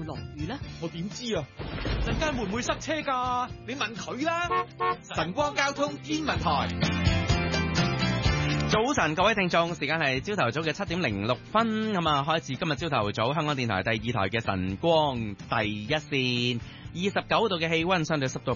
落雨呢？ 我點知啊？陣間會唔會塞車㗎？你問佢啦。晨光交通天文台。 早晨，各位聽眾，時間係朝頭早嘅7:06，咁啊，開始今日朝頭早香港電台第2台嘅晨光第一線。29度嘅氣溫，相對濕度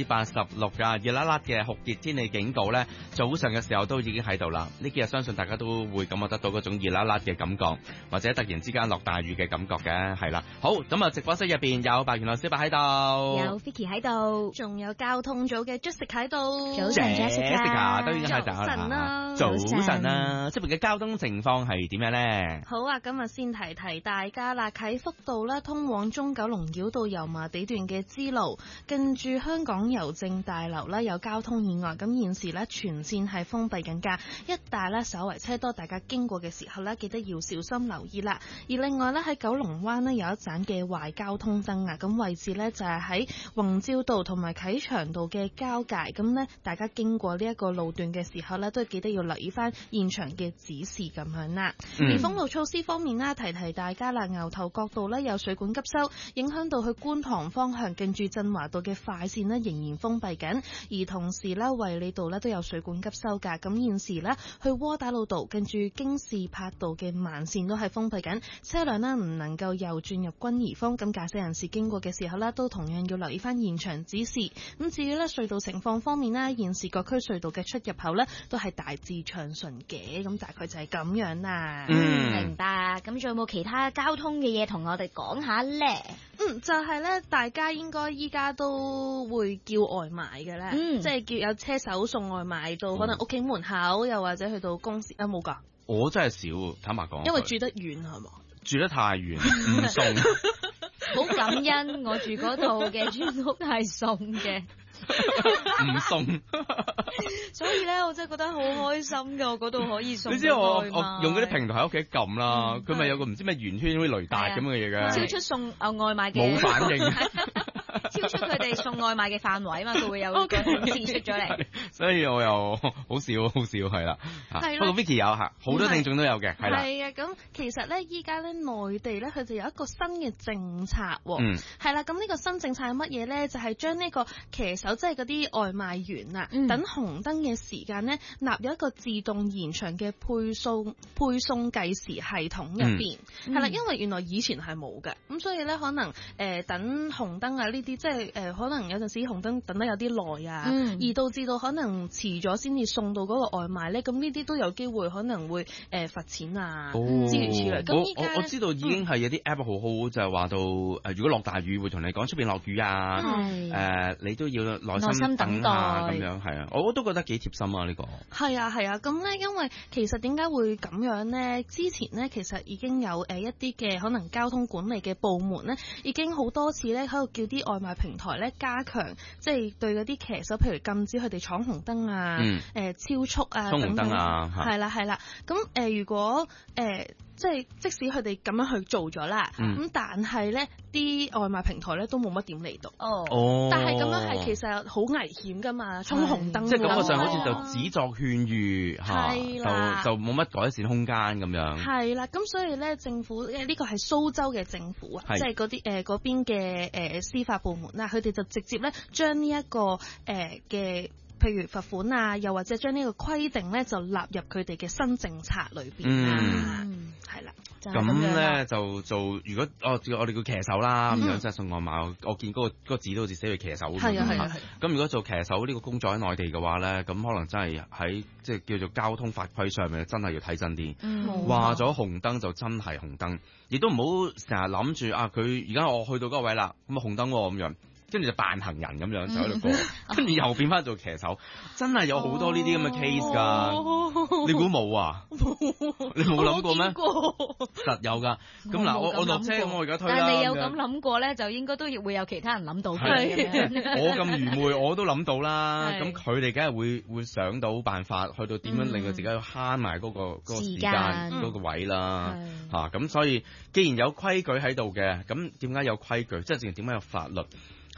86%噶，熱辣辣嘅酷熱天氣警告呢，早上嘅時候都已經喺度啦。呢幾日相信大家都會感覺得到嗰種熱辣辣嘅感覺，或者突然之間落大雨嘅感覺嘅，係啦。好，咁啊，直播室入邊有白元老師伯喺度， 有 Vicky 喺度，仲有交通組嘅 Jessica 喺度。 早晨 Jessica 都已經喺度啦。 早晨啦， 早晨啦。出邊嘅交通情況係點樣呢？ 好啊，今日先提提大家啦。啟福道啦，通往中九龍繞道油麻地段嘅支路，近住香港郵政大樓啦，有交通意外，咁現時咧全線係封閉緊㗎，一帶咧稍為車多，大家經過嘅時候咧記得要小心留意啦。而另外咧喺九龍灣咧有一盞嘅壞交通燈啊，咁位置咧就係喺宏照道同埋啟祥道嘅交界，咁咧大家經過呢一個路段嘅時候咧都記得要留意翻現場嘅指示咁樣啦。而封路措施方面啦，提提大家啦，牛頭角道咧有水管急修，影響到去觀塘方向，近住振華道嘅快線呢仍然封閉緊，而同時呢衛理道呢都有水管急修㗎。咁現時呢去窩打老道近住京士柏道嘅慢線都係封閉緊，車輛呢唔能夠右轉入君怡坊。咁駕駛人士經過嘅時候呢都同樣要留意翻現場指示。咁至於呢隧道情況方面呢，現時各區隧道嘅出入口呢都係大致暢順嘅，咁大概就係咁樣啦。 明白。咁仲有冇其他交通嘅嘢同我哋講下呢？ 就係呢，大家應該依家都會叫外賣嘅咧，即係叫有車手送外賣到可能屋企門口，又或者去到公司。有冇㗎？ 我真係少，坦白講。 因為住得遠係嘛？ 住得太遠，唔送。 好感恩，我住嗰度嘅村屋係送嘅。 唔送， 所以咧，我真係覺得好開心㗎。我嗰度可以送。 你知我用嗰啲平台喺屋企撳啦，佢咪有個唔知咩圓圈好似雷達咁嘅嘢嘅， 超出送外賣嘅冇反應， 超出佢哋送外賣嘅範圍嘛，佢會有個顯示出咗嚟。 所以我又好少係啦。不過 Vicky 有嚇，好多聽眾都有嘅，係啦。 係啊，咁其實咧，依家咧內地咧，佢就有一個新嘅政策喎。係啦，咁呢個新政策係乜嘢咧？就係將呢個騎手，即係嗰啲外賣員啊，等紅燈嘅時間咧，納入一個自動延長嘅配送計時系統入邊。係啦，因為原來以前係冇嘅，咁所以咧可能等紅燈啊呢啲，即係可能有陣時紅燈等得有啲耐啊，而導致到可能遲咗先至送到嗰個外賣咧，咁呢啲都有機會可能會罰錢啊，諸如此類。咁依家我知道已經係有啲 app 好好，就係話到如果落大雨會同你講出邊落雨啊，你都要耐心等下咁樣，係啊，我都覺得幾貼心啊呢個。 係啊，咁咧，因為其實點解會咁樣咧？之前咧其實已經有一啲嘅可能交通管理嘅部門咧，已經好多次咧喺度叫啲外賣平台咧加強，即係對嗰啲騎手，譬如禁止佢哋闖紅燈啊，超速啊， 衝紅燈啊， 係啦。咁如果即使佢哋咁樣去做咗啦，咁但係咧啲外賣平台咧都冇乜點嚟到。但係咁樣係其實好危險噶嘛，衝紅燈。 即係感覺上好似就只作勸喻嚇，就冇乜改善空間咁樣。係啦，咁所以咧政府呢個係蘇州嘅政府啊，即係嗰啲嗰邊嘅司法部門啦，佢哋就直接咧將呢一個嘅。譬如罰款啊，又或者將呢個規定咧就納入佢哋嘅新政策裏邊啦，係啦。 咁咧就做，如果我哋叫騎手啦，咁樣即係送外賣，我見嗰個字都好似寫住騎手咁。係啊。咁如果做騎手呢個工作喺內地嘅話咧，咁可能真係喺即係叫做交通法規上面真係要睇真啲。話咗紅燈就真係紅燈，亦都唔好成日諗住啊！佢而家我去到嗰個位啦，咁啊紅燈喎咁樣。跟住就扮行人咁樣就喺度過，跟住又變翻做騎手，真係有好多呢啲咁嘅 case 㗎。你估冇啊？你冇諗過咩？實有㗎。咁嗱，我落車咁，我而家推啦。但係你有咁諗過咧，就應該都會有其他人諗到嘅。我咁愚昧，我都諗到啦。咁佢哋梗係會想到辦法，去到點樣令到自己慳埋嗰個時間嗰個位啦。嚇咁，所以既然有規矩喺度嘅，咁點解有規矩？即係點解有法律？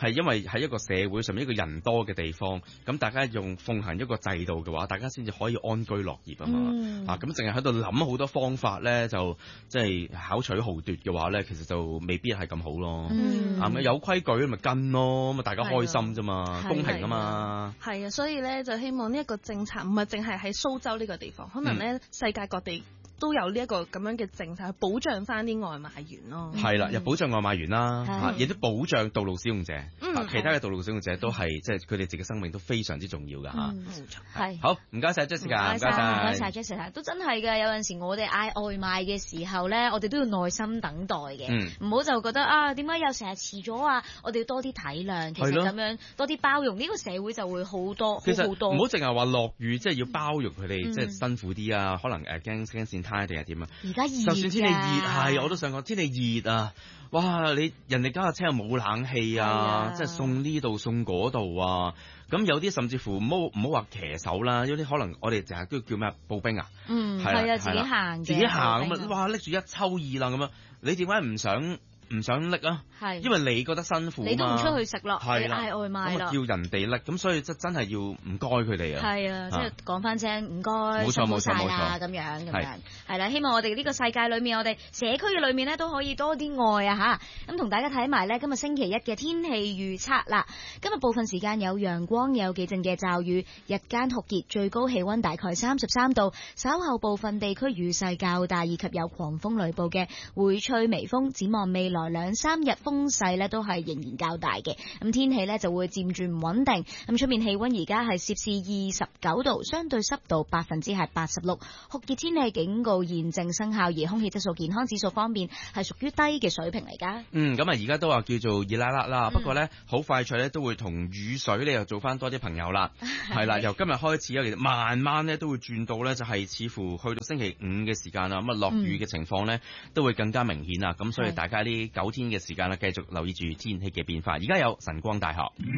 係因為喺一個社會上面一個人多嘅地方，咁大家用奉行一個制度嘅話，大家先至可以安居樂業啊嘛。咁淨係喺度諗好多方法咧，就即係巧取豪奪嘅話咧，其實就未必係咁好咯。有規矩咪跟咯，咁大家開心啫嘛，公平啊嘛。 係啊，所以咧就希望呢一個政策唔係淨係喺蘇州呢個地方，可能咧世界各地都有呢一個咁樣嘅政策去保障翻啲外賣員咯。係啦， 又保障外賣員啦，亦都保障道路使用者。其他嘅道路使用者都係即係佢哋自己生命都非常之重要㗎嚇。冇錯，係。好，唔該晒 Jessica，唔該晒 Jessica，都真係嘅。有陣時我哋嗌外賣嘅時候咧，我哋都要耐心等待嘅，唔好就覺得點解又成日遲咗啊？我哋要多啲體諒，其實咁樣多啲包容，呢個社會就會好多好多。唔好淨係話落雨，即係要包容佢哋，即係辛苦啲啊，可能驚線胎定係點啊？ 而家熱， 就算天氣熱，係我都想講天氣熱啊！哇！你人哋家架車又冇冷氣啊，即係送呢度送嗰度啊！咁有啲甚至乎唔好話騎手啦，有啲可能我哋成日都叫咩步兵啊？ 係啊，自己行嘅， 自己行咁啊！哇！拎住一抽二啦咁樣，你點解唔想拎啊？係，因為你覺得辛苦， 你都唔出去食咯，係啦，嗌外賣啦， 叫人哋拎，咁所以真係要唔該佢哋啊。係啊，即係講翻聲唔該， 冇錯冇錯咁樣係啦。希望我哋呢個世界裏面，我哋社區嘅裏面咧都可以多啲愛啊嚇。咁同大家睇埋咧今日星期一嘅天氣預測啦。今日部分時間有陽光，有幾陣嘅驟雨，日間酷熱，最高氣溫大概33度。稍後部分地區雨勢較大，以及有狂風雷暴嘅，會吹微風。展望未來2-3日風勢咧都係仍然較大嘅，咁天氣咧就會漸轉唔穩定。咁出面氣溫而家係攝氏29度，相對濕度86%，酷熱天氣警告現正生效，而空氣質素健康指數方面係屬於低嘅水平嚟噶。 咁啊而家都話叫做熱辣辣啦，不過咧好快脆咧都會同雨水咧又做翻多啲朋友啦。係啦，由今日開始咧，其實慢慢咧都會轉到咧就係似乎去到星期五嘅時間啦，咁啊落雨嘅情況咧都會更加明顯啊。咁所以大家呢9天嘅時間咧，繼續留意住天氣嘅變化。而家有晨光大學，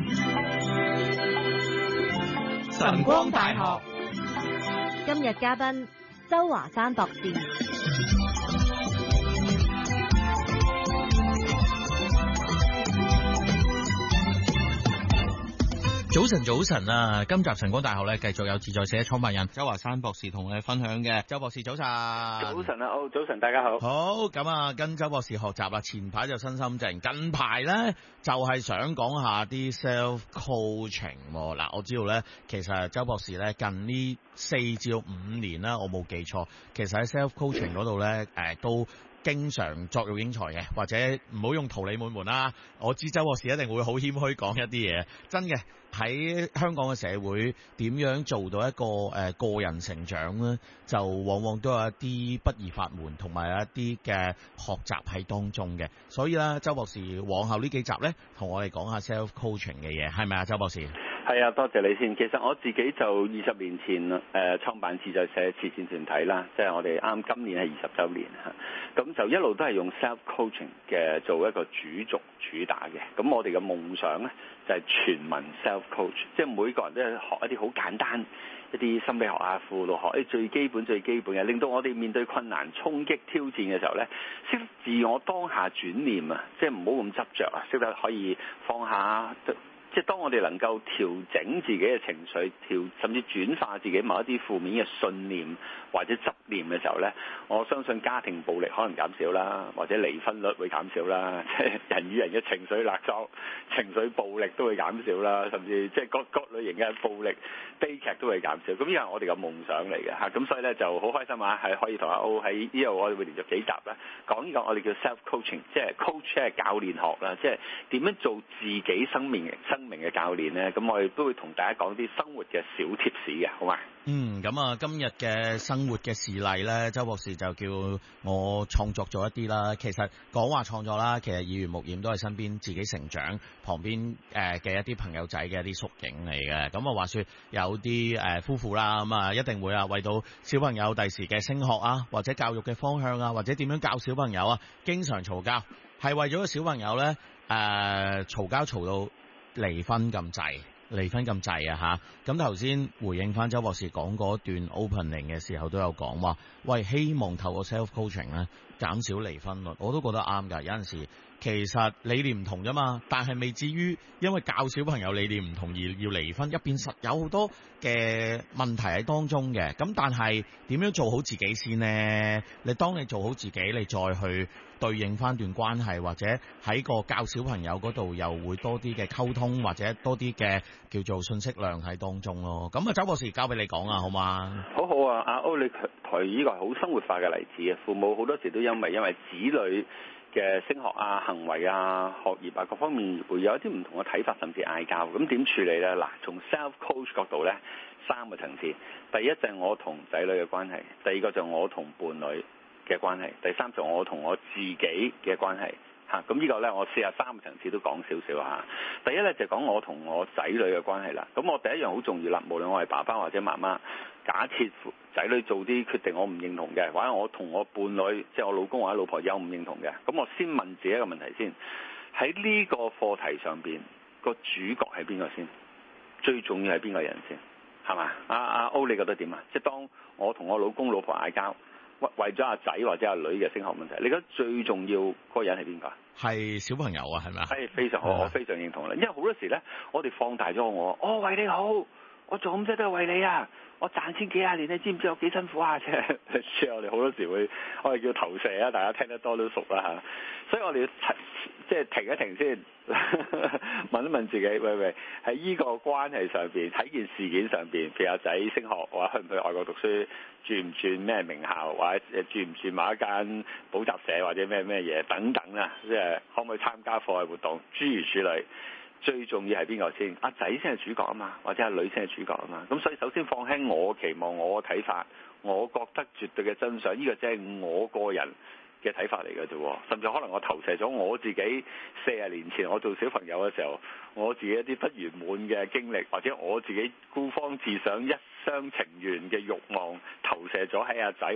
晨光大學今日嘉賓周華山博士。 早晨啊！今集晨光大學咧，繼續有自在社創辦人周華山博士同我哋分享嘅。周博士早晨。 早晨啊，早晨大家好。 好，咁啊，跟周博士學習啦。前排就身心靜，近排咧就係想講下啲 self coaching。嗱，我知道咧，其實周博士咧近呢4至5年啦，我冇記錯，其實喺 self coaching 嗰度咧，都經常作育英才嘅，或者唔好用桃李滿門啦。我知周博士一定會好謙虛講一啲嘢，真嘅。喺香港嘅社會點樣做到一個個人成長呢？就往往都有一啲不二法門同埋一啲嘅學習喺當中嘅。所以咧，周博士往後呢幾集呢，同我哋講下 self coaching 嘅嘢，係咪啊，周博士？ 係啊，多謝你先。其實我自己就20年前創辦自在社慈善團體啦，即係我哋啱今年係20週年嚇，咁就一路都係用 self coaching 嘅做一個主打嘅。咁我哋嘅夢想呢，就係全民 self coach， 即係每個人都係學一啲好簡單一啲心理學啊、輔導學，最基本嘅，令到我哋面對困難、衝擊、挑戰嘅時候呢，識得自我當下轉念啊，即係唔好咁執着啊，識得可以放下。即係當我哋能夠調整自己嘅情緒，甚至轉化自己某一啲負面嘅信念或者執念嘅時候呢，我相信家庭暴力可能減少啦，或者離婚率會減少啦，即係人與人嘅情緒勒索、情緒暴力都會減少啦，甚至即係各類型嘅暴力悲劇都會減少。咁呢個係我哋嘅夢想嚟嘅嚇，咁所以呢就好開心啊，係可以同阿 O 喺呢度，我哋會連續幾集啦，講呢個我哋叫 self coaching， 即係 coach 係教練學啦，即係點樣做自己生命嘅教練呢。咁我哋都會同大家講啲生活嘅小貼士嘅，好嘛？ 咁啊，今日嘅生活嘅事例呢，周博士就叫我創作咗一啲啦。其實講話創作啦，其實耳濡目染都係身邊自己成長旁邊嘅一啲朋友仔嘅一啲縮影嚟嘅。咁啊，話說有啲夫婦啦，咁啊一定會為到小朋友第時嘅升學啊，或者教育嘅方向啊，或者點樣教小朋友啊，經常嘈交，係為咗個小朋友呢，嘈交嘈到離婚咁滯啊嚇！咁頭先回應翻周博士講嗰段 opening 嘅時候都有講話，喂，希望透過 self coaching 咧， 減少離婚率，我都覺得啱㗎。有陣時其實理念唔同啫嘛，但係未至於因為教小朋友理念唔同而要離婚，入邊實有好多嘅問題喺當中嘅。咁但係點樣做好自己先呢？當你做好自己，你再去對應翻段關係，或者喺個教小朋友嗰度又會多啲嘅溝通，或者多啲嘅叫做信息量喺當中咯。咁啊，周博士交俾你講啊，好嗎？ 好好啊，阿歐你提呢個係好生活化嘅例子啊！父母好多時都因為子女嘅升學啊、行為啊、學業啊各方面會有一啲唔同嘅睇法，甚至嗌交。咁點處理呢？嗱，從 self coach 角度呢，3個層次。第一就係我同仔女嘅關係，第二個就係我同伴侶嘅關係，第三就係我同我自己嘅關係。咁呢個呢，我試下3個層次都講少少嚇。第一呢，就講我同我仔女嘅關係啦。咁我第一樣好重要啦，無論我係爸爸或者媽媽，假設仔女做啲決定我唔認同嘅，或者我同我伴侶，即係我老公或者老婆有唔認同嘅，咁我先問自己一個問題先：喺呢個課題上邊個主角係邊個先？最重要係邊個人先？係嘛？阿歐你覺得點啊？即係當我同我老公老婆嗌交，為咗阿仔或者阿女嘅升學問題，你覺得最重要嗰個人係邊個？ 係小朋友啊，係咪啊？ 係非常好，我非常認同啦。因為好多時咧，我哋放大咗我為你好，我做咁多都係為你啊！我賺錢幾廿年，你知唔知我幾辛苦啊？即係我哋好多時會，我哋叫投射啊，大家聽得多都熟啦嚇。所以我哋要即係停一停先，問一問自己，喂，喺依個關係上邊，喺件事件上邊，譬如阿仔升學，或者去唔去外國讀書，轉唔轉咩名校，或者轉唔轉某一間補習社，或者咩嘢等等啦，即係可唔可以參加課外活動，諸如此類。最重要係邊個先？阿仔先係主角啊嘛，或者阿女先係主角啊嘛。咁所以首先放輕我期望，我嘅睇法，我覺得絕對嘅真相，呢個即係我個人嘅睇法嚟嘅啫。甚至可能我投射咗我自己40年前我做小朋友嘅時候，我自己一啲不圓滿嘅經歷，或者我自己孤芳自賞、一廂情願嘅慾望投射咗喺阿仔